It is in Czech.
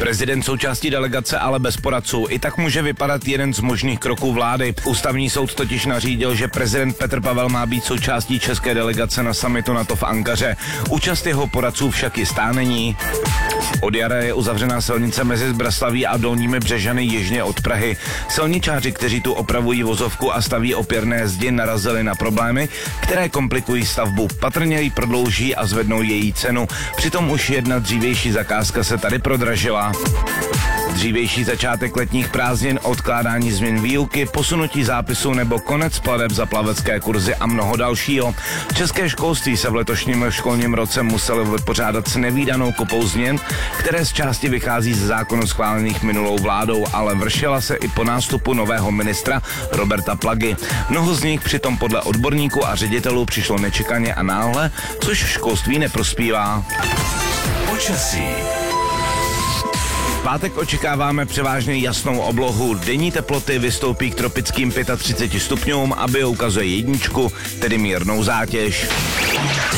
Prezident součástí delegace, ale bez poradců. I tak může vypadat jeden z možných kroků vlády. Ústavní soud totiž nařídil, že prezident Petr Pavel má být součástí české delegace na summitu NATO v Ankaře. Účast jeho poradců však jistá není. Od jara je uzavřená silnice mezi Zbraslaví a Dolními Břežany jižně od Prahy. Silničáři, kteří tu opravují vozovku a staví opěrné zdi, narazili na problémy, které komplikují stavbu. Patrně ji prodlouží a zvednou její cenu. Přitom už jedna dřívější zakázka se tady prodražila. Dřívější začátek letních prázdnin, odkládání změn výuky, posunutí zápisu nebo konec plateb za plavecké kurzy a mnoho dalšího. České školství se v letošním školním roce muselo vypořádat s nevídanou kopou změn, které z části vychází ze zákonů schválených minulou vládou, ale vršila se i po nástupu nového ministra Roberta Plagy. Mnoho z nich přitom podle odborníků a ředitelů přišlo nečekaně a náhle, což školství neprospívá. Počasí. V pátek očekáváme převážně jasnou oblohu. Denní teploty vystoupí k tropickým 35 stupňům, aby ukazuje jedničku, tedy mírnou zátěž.